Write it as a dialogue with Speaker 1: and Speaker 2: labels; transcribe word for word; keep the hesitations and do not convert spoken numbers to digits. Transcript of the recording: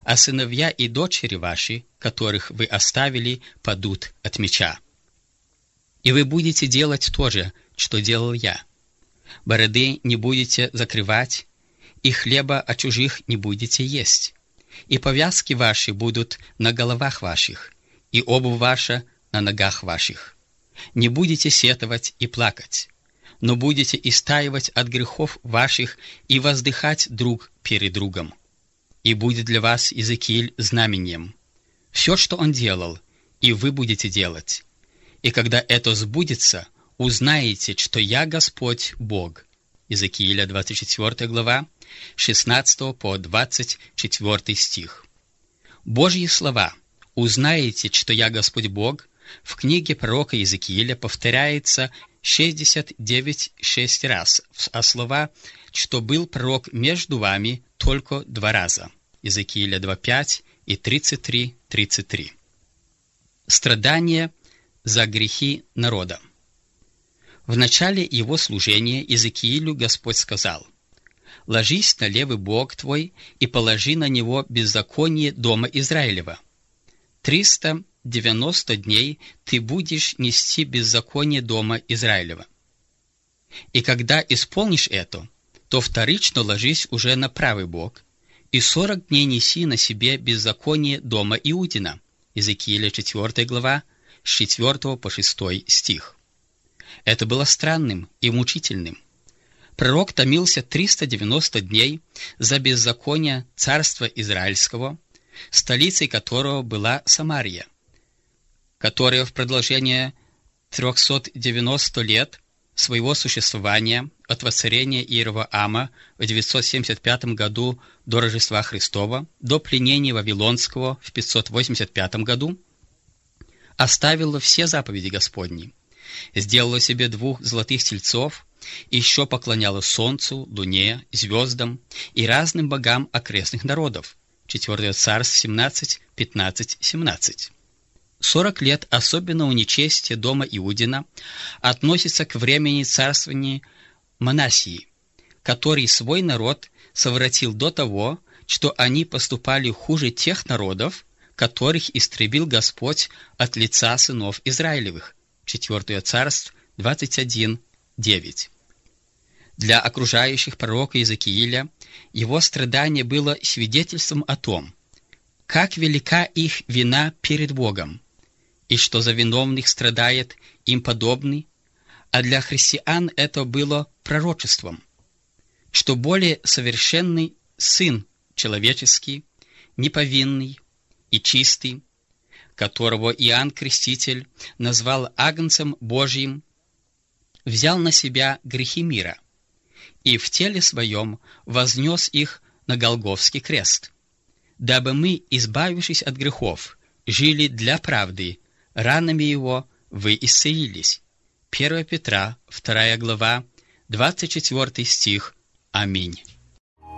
Speaker 1: а сыновья и дочери ваши, которых вы оставили, падут от меча. И вы будете делать то же, что делал я. Бороды не будете закрывать, и хлеба от чужих не будете есть. И повязки ваши будут на головах ваших, и обувь ваша на ногах ваших. Не будете сетовать и плакать, но будете истаивать от грехов ваших и воздыхать друг перед другом. И будет для вас Иезекииль знамением. Все, что он делал, и вы будете делать. И когда это сбудется, узнаете, что я Господь Бог». Иезекииля, двадцать четвёртая глава, шестнадцатый по двадцать четвёртый стих. Божьи слова «Узнаете, что я Господь Бог» в книге пророка Иезекииля повторяется шестьдесят девять шесть раз, а слова «что был пророк между вами» только два раза. Иезекииля два пять и тридцать три тридцать три. Страдания за грехи народа. В начале его служения Иезекиилю Господь сказал: «Ложись на левый бок твой и положи на него беззаконие дома Израилева. Триста девяносто дней ты будешь нести беззаконие дома Израилева. И когда исполнишь это, то вторично ложись уже на правый бок, и сорок дней неси на себе беззаконие дома Иудина». Иезекииля четвёртая глава, с четвёртого по шестой стих. Это было странным и мучительным. Пророк томился триста девяносто дней за беззаконие царства Израильского, столицей которого была Самария, которая в продолжение трехсот девяноста лет своего существования от воцарения Иеровоама в девятьсот семьдесят пятом году до Рождества Христова до пленения Вавилонского в пятьсот восемьдесят пятом году оставила все заповеди Господни, сделала себе двух золотых тельцов, еще поклоняла солнцу, луне, звездам и разным богам окрестных народов. четвёртое Царств семнадцать пятнадцать семнадцать. Сорок лет особенного нечестия дома Иудина относится к времени царствования Манассии, который свой народ совратил до того, что они поступали хуже тех народов, которых истребил Господь от лица сынов Израилевых. четвёртое Царств двадцать один девять. Для окружающих пророка Иезекииля его страдание было свидетельством о том, как велика их вина перед Богом, и что за виновных страдает им подобный, а для христиан это было пророчеством, что более совершенный Сын человеческий, неповинный и чистый, которого Иоанн Креститель назвал Агнцем Божьим, взял на себя грехи мира и в теле своем вознес их на Голгофский крест, дабы мы, избавившись от грехов, жили для правды, ранами его вы исцелились». первое Петра, вторая глава, двадцать четвёртый стих. Аминь.